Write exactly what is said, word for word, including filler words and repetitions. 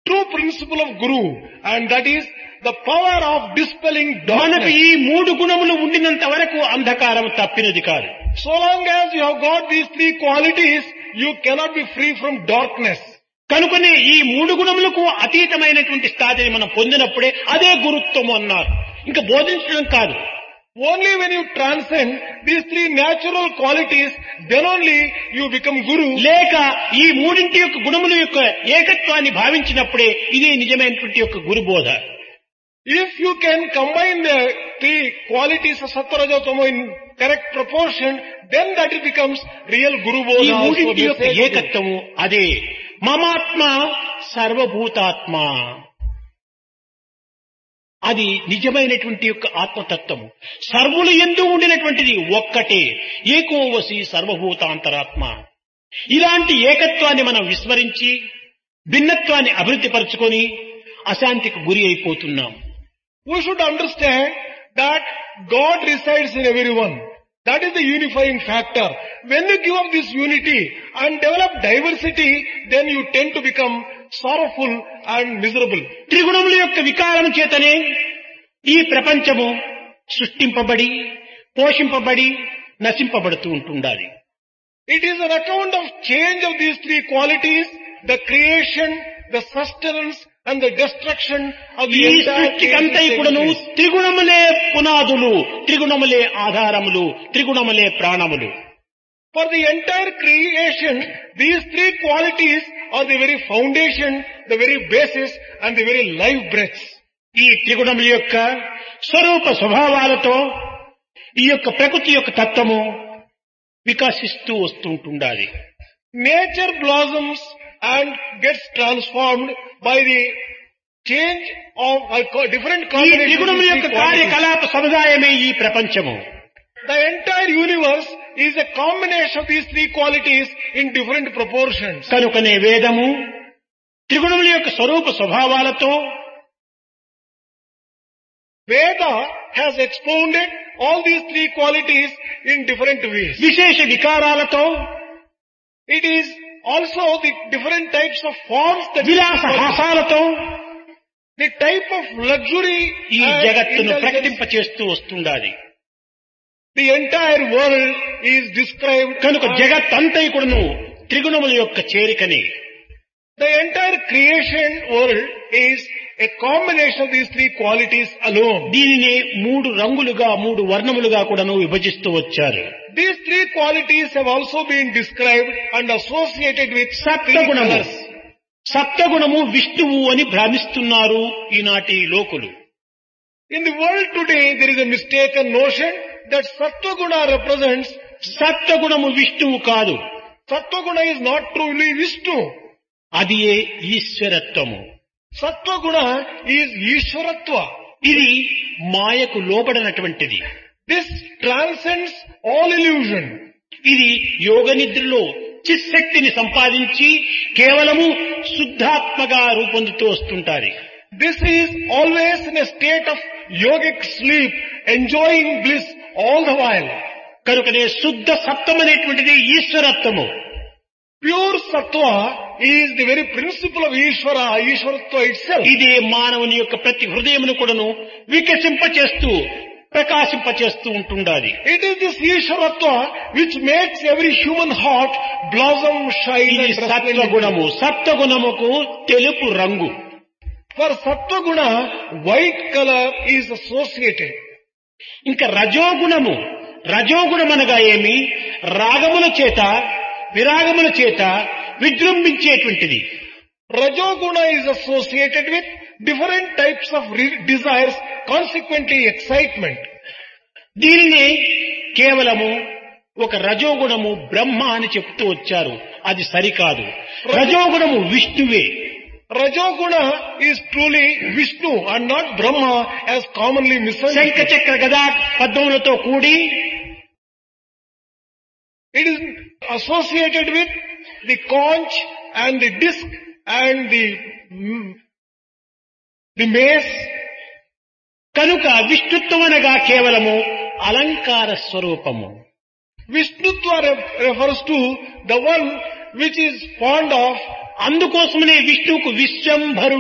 true principle of Guru, and that is the power of dispelling మనకు darkness. ఈ మూడు గుణములు ఉండినంత వరకు అంధకారం తప్పినది కాదు. So long as you have got these three qualities, you cannot be free from darkness. కనుకనే ఈ మూడు గుణములకు అతీతమైనటువంటి స్థాయిని మనం పొందినప్పుడే అదే గురుత్వము అన్నారు. ఇంకా బోధించడం కాదు. Only when you transcend these three natural qualities, then only you become Guru. లేక ఈ మూడింటి యొక్క గుణముల యొక్క ఏకత్వాన్ని భావించినప్పుడే ఇదే నిజమైనటువంటి యొక్క గురుబోధ. If you can combine the three qualities of Sattva, Raja, Tamo in correct proportion, then that it becomes real Guru ఈ Bodha. also మూడింటి యొక్క message. ఏకత్వము అదే మమాత్మ సర్వభూతాత్మ. అది నిజమైనటువంటి యొక్క ఆత్మతత్వము. సర్వులు యందు ఉండినటువంటిది ఒక్కటే. ఏకోవసి సర్వభూతాంతరాత్మ. ఇలాంటి ఏకత్వాన్ని మనం విస్మరించి భిన్నత్వాన్ని అభివృద్ధి పరుచుకొని అశాంతికి గురి అయిపోతున్నాం. We should understand that God resides in everyone. That is the unifying factor. When you give up this unity and develop diversity, then you tend to become sorrowful and miserable. త్రిగుణముల యొక్క వికారం చేతనే ఈ ప్రపంచము సృష్టింపబడి పోషింపబడి నశింపబడుతూ ఉంటుండాలి. It is an account of change of these three qualities, the creation, the sustenance and the destruction of the ఈ entire సృష్టికంతా creation ఇప్పుడును takes place. త్రిగుణములే పునాదులు, త్రిగుణములే ఆధారములు, త్రిగుణములే ప్రాణములు. For the entire creation, these three qualities are the very foundation, the very basis and the very life breaths. ఈ త్రిగుణముల యొక్క స్వరూప స్వభావాలతో ఈ యొక్క ప్రకృతి యొక్క తత్వము వికసిస్తూ వస్తుంటుండాలి. Nature blossoms and gets transformed by the change of uh, co- different ఈ combinations of త్రిగుణముల these యొక్క three qualities. కార్యకలాప సముదాయమే ఈ ప్రపంచము. The entire universe is a combination of these three qualities in different proportions. కనుకనే వేదము త్రిగుణముల యొక్క స్వరూప స్వభావాలతో Veda has expounded all these three qualities in different ways. విశేష వికారాలతో It is also the different types of forms that విలాస హాసాలతో the type of luxury ఈ and జగత్తును intelligence. ప్రకటింపచేస్తూ వస్తుండాలి. The entire world is described. కనుక as- జగత్తంతైకుడును త్రిగుణముల యొక్క చేరికనే. The entire creation world is a combination of these three qualities alone. దీనిని మూడు రంగులుగా మూడు వర్ణములుగా కూడాను విభజిస్తూ వచ్చారు. These three qualities have also been described and associated with three సప్తగుణము. colors. సప్తగుణము విష్ణువు అని భ్రమిస్తున్నారు ఈనాటి లోకులు. In the world today, there is a mistaken notion that Sattva-guna represents, సప్తగుణము విష్ణువు కాదు. Sattva-guna is not truly Vishnu. అది ఏ ఈశ్వరత్వము. Sattva-guna is Ishwaratva. ఇది మాయకు లోబడినటువంటిది. This transcends all illusion. ఇది యోగ నిద్రలో చిశక్తిని సంపాదించి కేవలము శుద్ధాత్మగా రూపొందుతూ వస్తుంటారు. This is always in a state of yogic sleep, enjoying bliss all the while. కనుకనే శుద్ధ సత్వం అనేటువంటిది ఈశ్వరత్వము. Pure Sattva is the very principle of Ishvara, Ishwaratva itself. ఇదే మానవుని యొక్క ప్రతి హృదయమును కూడాను వికసింపచేస్తూ ప్రకాశింపచేస్తూ ఉంటుండాలి. It is this Ishwaratva which makes every human heart blossom, shine ఇది and సత్వగుణము. resplendent. సత్వగుణముకు తెలుపు రంగు. For Sattva-guna, white color is associated. ఇంకా రజోగుణము. రజోగుణమనగా ఏమి? రాగముల చేత విరాగముల చేత విజృంభించేటువంటిది. Rajoguna is associated with different types of re- desires, consequently excitement. దీనిని కేవలము ఒక రజోగుణము బ్రహ్మ అని చెప్తూ వచ్చారు. అది సరికాదు. రజోగుణము విష్ణువే. Rajoguna is truly Vishnu and not Brahma as commonly శంఖ misunderstood. చక్ర గదా పద్మములతో కూడి It is associated with the conch and the disc and the, mm, the mace. కనుక విష్ణుత్వం అనగా కేవలము అలంకార స్వరూపము. Vishnutva re- refers to the one which is fond of. అందుకోసమనే విష్ణువుకు విశ్వంభరుడు